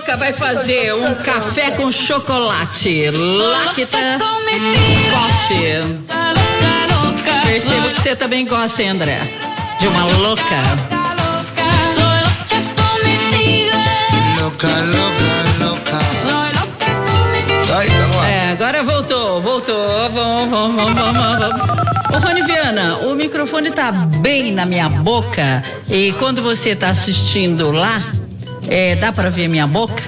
louca vai fazer um café com chocolate. Lacta Coffee. Percebo que você também gosta, hein, André? De uma louca. Agora voltou. Vamos. Ô, Rony Viana, o microfone tá bem na minha boca e quando você tá assistindo lá, dá pra ver minha boca?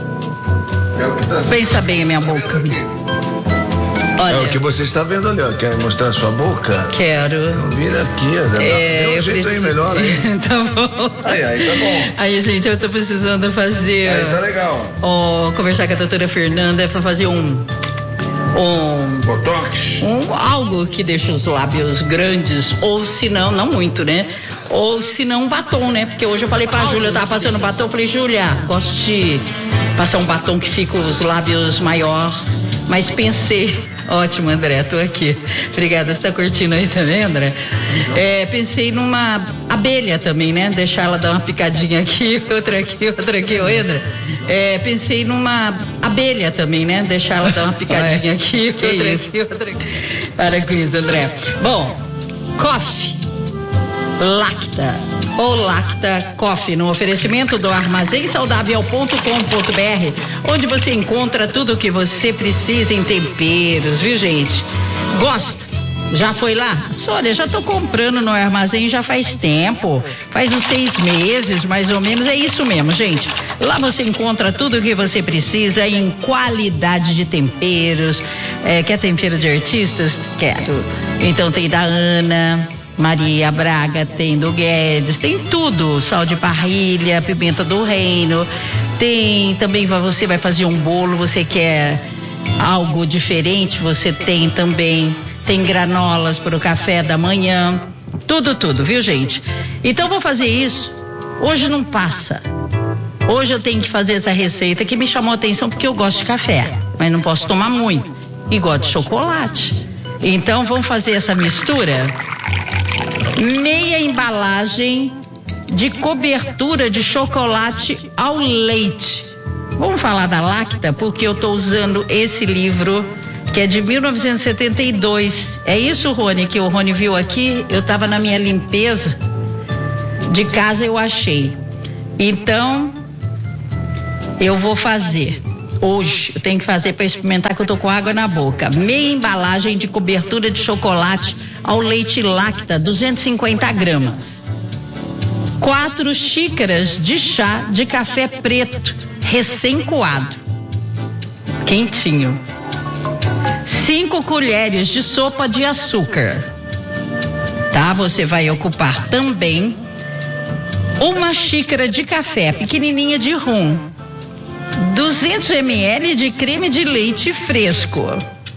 Pensa bem a minha boca. Olha, é o que você está vendo ali, ó. Quer mostrar a sua boca? Quero. Então vira aqui, dá um jeito aí melhor aí. Tá bom. Aí tá bom. Aí, gente, eu tô precisando fazer. Aí tá legal. Conversar com a doutora Fernanda pra fazer Botox. Algo que deixa os lábios grandes, ou se não muito, né? Ou se não um batom, né? Porque hoje eu falei pra Júlia, eu tava passando batom, eu falei, Júlia, gosto de passar um batom que fica os lábios maior, mas pensei, ótimo, André, tô aqui. Obrigada, você tá curtindo aí também, André? Pensei numa abelha também, né? Deixar ela dar uma picadinha aqui, outra aqui, oi, André? Pensei numa abelha também, né? Deixar ela dar uma picadinha aqui, outra aqui. Para com isso, André. Bom, Coffee Lacta ou Lacta Coffee, no oferecimento do armazémsaudável.com.br, onde você encontra tudo o que você precisa em temperos, viu, gente? Gosta? Já foi lá? Olha, já tô comprando no armazém já faz tempo, faz uns 6 meses, mais ou menos, é isso mesmo, gente. Lá você encontra tudo o que você precisa em qualidade de temperos. Quer tempero de artistas? Quero. Então tem da Ana Maria Braga, tem do Guedes, tem tudo, sal de parrilha, pimenta do reino, tem também, você vai fazer um bolo, você quer algo diferente, você tem também, tem granolas para o café da manhã, tudo, viu, gente? Então vou fazer isso, hoje não passa, hoje eu tenho que fazer essa receita que me chamou a atenção porque eu gosto de café, mas não posso tomar muito, e gosto de chocolate, então vamos fazer essa mistura. Meia embalagem de cobertura de chocolate ao leite. Vamos falar da Lacta, porque eu estou usando esse livro que é de 1972. É isso, Rony, que o Rony viu aqui? Eu estava na minha limpeza de casa, eu achei. Então, eu vou fazer. Hoje, eu tenho que fazer para experimentar que eu tô com água na boca. Meia embalagem de cobertura de chocolate ao leite Lacta, 250 gramas. 4 xícaras de chá de café preto, recém-coado, quentinho. 5 colheres de sopa de açúcar. Tá? Você vai ocupar também 1 xícara de café pequenininha de rum. 200 ml de creme de leite fresco.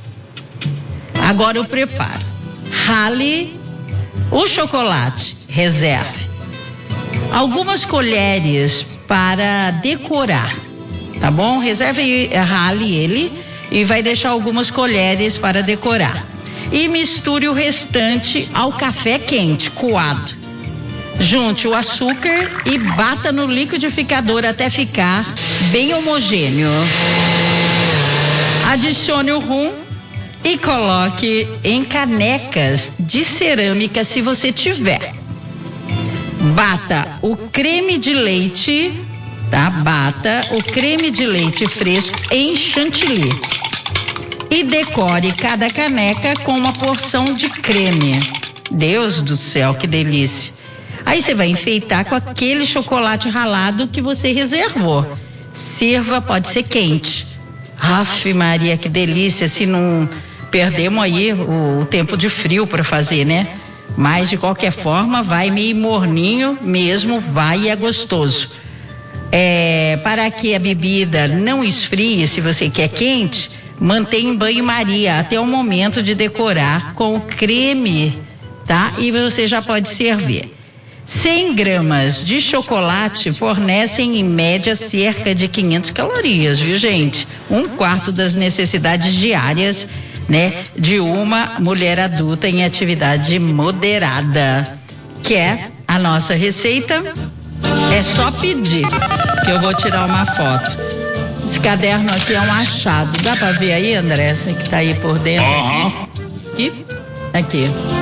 Agora eu preparo. Rale o chocolate, reserve. Algumas colheres para decorar, tá bom? Reserve e rale ele e vai deixar algumas colheres para decorar. E misture o restante ao café quente, coado. Junte o açúcar e bata no liquidificador até ficar bem homogêneo. Adicione o rum e coloque em canecas de cerâmica se você tiver. Bata o creme de leite, tá? Bata o creme de leite fresco em chantilly. E decore cada caneca com uma porção de creme. Deus do céu, que delícia! Aí você vai enfeitar com aquele chocolate ralado que você reservou. Sirva, pode ser quente. Aff, Maria, que delícia, se não perdemos aí o tempo de frio para fazer, né? Mas de qualquer forma vai meio morninho mesmo, vai e é gostoso. Para que a bebida não esfrie, se você quer quente, mantenha em banho-maria até o momento de decorar com o creme, tá? E você já pode servir. 100 gramas de chocolate fornecem em média cerca de 500 calorias, viu, gente? 1/4 das necessidades diárias, né, de uma mulher adulta em atividade moderada. Quer a nossa receita? É só pedir que eu vou tirar uma foto. Esse caderno aqui é um achado. Dá pra ver aí, André? Você que tá aí por dentro. Aqui.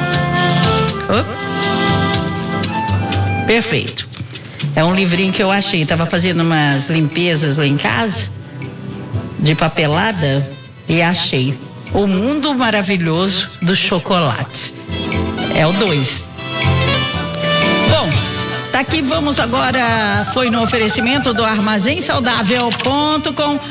Perfeito. É um livrinho que eu achei. Tava fazendo umas limpezas lá em casa, de papelada, e achei. O Mundo Maravilhoso do Chocolate. É o 2. Bom, tá aqui, vamos agora. Foi no oferecimento do armazémsaudável.com.br.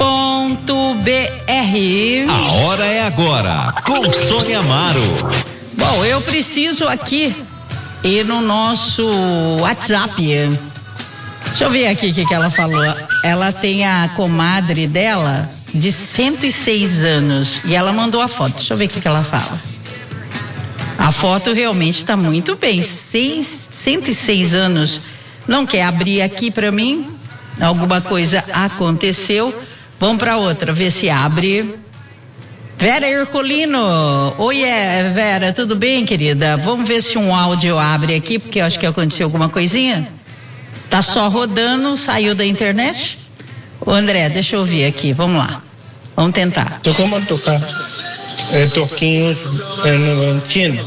A hora é agora, com Sônia Amaro. Bom, eu preciso aqui ir no nosso WhatsApp. Deixa eu ver aqui o que ela falou. Ela tem a comadre dela de 106 anos e ela mandou a foto. Deixa eu ver o que ela fala. A foto realmente está muito bem. 106 anos. Não quer abrir aqui para mim? Alguma coisa aconteceu. Vamos para outra, ver se abre. Vera Herculino. Oi, Vera, tudo bem, querida? Vamos ver se um áudio abre aqui, porque eu acho que aconteceu alguma coisinha. Tá só rodando, saiu da internet? Ô, André, deixa eu ver aqui, vamos lá. Vamos tentar. Tô como tocar toquinhos no Valentino.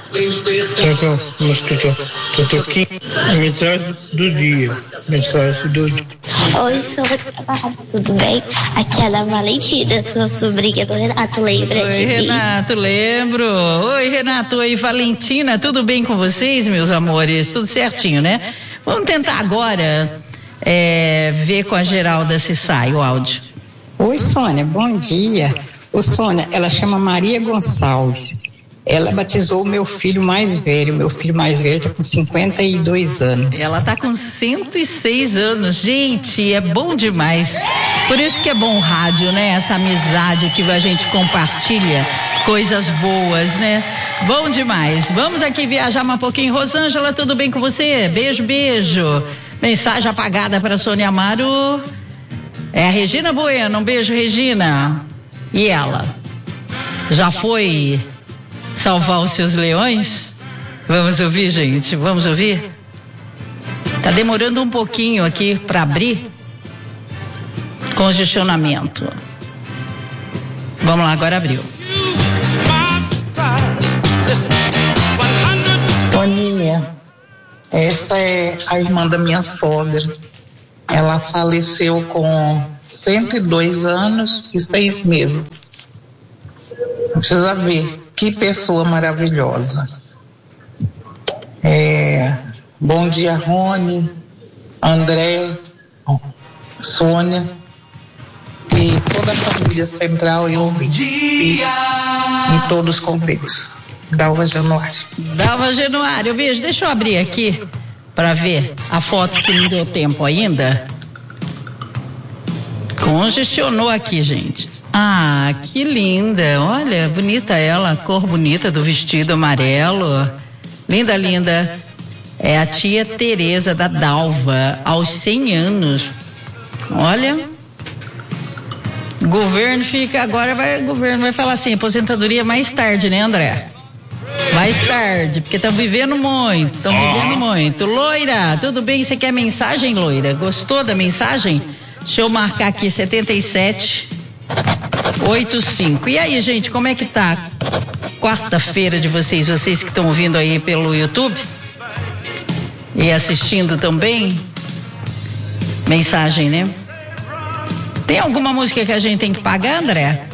Tô toquinho. Mensagem do dia. Oi, tudo bem? Aqui é a da Valentina, sua sobrinha do Renato, lembra de mim? Oi, Renato, lembro. Oi, Renato, oi, Valentina, tudo bem com vocês, meus amores? Tudo certinho, né? Vamos tentar agora ver com a Geralda se sai o áudio. Oi, Sônia, bom dia. Ô, Sônia, ela chama Maria Gonçalves. Ela batizou o meu filho mais velho. Meu filho mais velho está com 52 anos. Ela está com 106 anos. Gente, é bom demais. Por isso que é bom o rádio, né? Essa amizade que a gente compartilha, coisas boas, né? Bom demais. Vamos aqui viajar um pouquinho. Rosângela, tudo bem com você? Beijo, beijo. Mensagem apagada para Sônia Amaro. É a Regina Bueno. Um beijo, Regina. E ela? Já foi salvar os seus leões? Vamos ouvir, gente? Vamos ouvir? Tá demorando um pouquinho aqui para abrir. Congestionamento. Vamos lá, agora abriu. Soninha, esta é a irmã da minha sogra. Ela faleceu com 102 anos e 6 meses. Precisa ver. Que pessoa maravilhosa. Bom dia, Rony, André, Sônia e toda a família central e ouvinte. E todos com Deus. Dalva Januário. Dalva Januário, beijo. Deixa eu abrir aqui para ver a foto que não deu tempo ainda. Congestionou aqui, gente. Ah, que linda, olha, bonita ela, a cor bonita do vestido amarelo, linda, linda. É a tia Tereza da Dalva, aos 100 anos. Olha, o governo vai falar assim, aposentadoria mais tarde, né, André? Mais tarde, porque estão vivendo muito, Loira, tudo bem? Você quer mensagem, Loira? Gostou da mensagem? Deixa eu marcar aqui, 7785. E aí, gente, como é que tá quarta-feira de vocês que estão ouvindo aí pelo YouTube e assistindo também? Mensagem, né? Tem alguma música que a gente tem que pagar, André?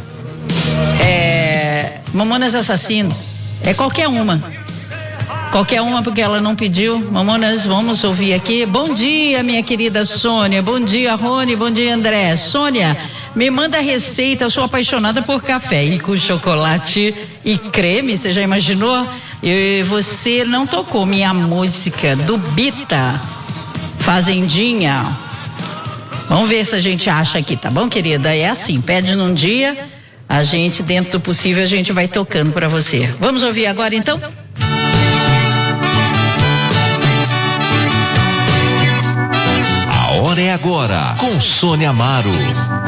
Mamonas Assassino. É qualquer uma, porque ela não pediu. Mamonas, vamos ouvir aqui. Bom dia, minha querida Sônia. Bom dia, Rony. Bom dia, André. Sônia, me manda a receita. Eu sou apaixonada por café e com chocolate e creme. Você já imaginou? E você não tocou minha música do Bita, Fazendinha. Vamos ver se a gente acha aqui, tá bom, querida? É assim, pede num dia, a gente, dentro do possível, a gente vai tocando pra você. Vamos ouvir agora, então? A hora é agora, com Sônia Amaro.